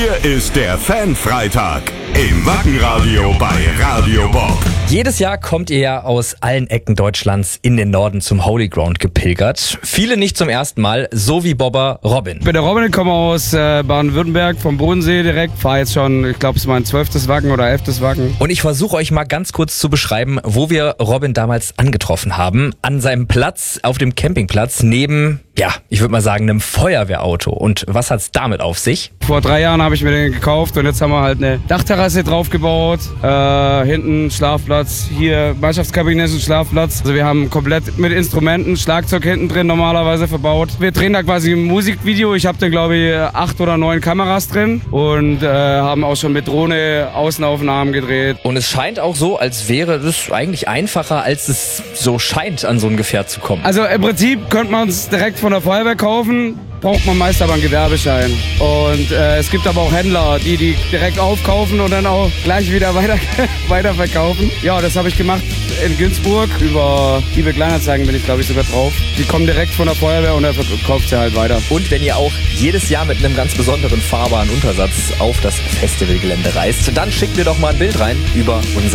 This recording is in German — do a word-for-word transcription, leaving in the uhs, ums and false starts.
Hier ist der Fanfreitag im Wackenradio bei Radio Bob. Jedes Jahr kommt ihr ja aus allen Ecken Deutschlands in den Norden zum Holy Ground gepilgert. Viele nicht zum ersten Mal, so wie Bobber Robin. Ich bin der Robin, komme aus äh, Baden-Württemberg, vom Bodensee direkt. Fahre jetzt schon, ich glaube, es ist mein zwölftes Wacken oder elftes Wacken. Und ich versuche euch mal ganz kurz zu beschreiben, wo wir Robin damals angetroffen haben. An seinem Platz, auf dem Campingplatz, neben, ja, ich würde mal sagen, einem Feuerwehrauto. Und was hat's damit auf sich? Vor drei Jahren habe ich mir den gekauft und jetzt haben wir halt eine Dachterrasse drauf gebaut. Äh, hinten Schlafplatz, hier Mannschaftskabinett und Schlafplatz. Also wir haben komplett mit Instrumenten, Schlagzeug hinten drin normalerweise verbaut. Wir drehen da quasi ein Musikvideo. Ich habe da glaube ich acht oder neun Kameras drin und äh, haben auch schon mit Drohne Außenaufnahmen gedreht. Und es scheint auch so, als wäre das eigentlich einfacher, als es so scheint, an so ein Gefährt zu kommen. Also im Prinzip könnte man es direkt von der Feuerwehr kaufen. Braucht man meist aber einen Gewerbeschein. Und äh, es gibt aber auch Händler, die die direkt aufkaufen und dann auch gleich wieder weiter, weiterverkaufen. Ja, das habe ich gemacht in Günzburg. Über eBay Kleinanzeigen bin ich, glaube ich, sogar drauf. Die kommen direkt von der Feuerwehr und er verkauft sie halt weiter. Und wenn ihr auch jedes Jahr mit einem ganz besonderen fahrbaren Untersatz auf das Festivalgelände reist, dann schickt mir doch mal ein Bild rein über unser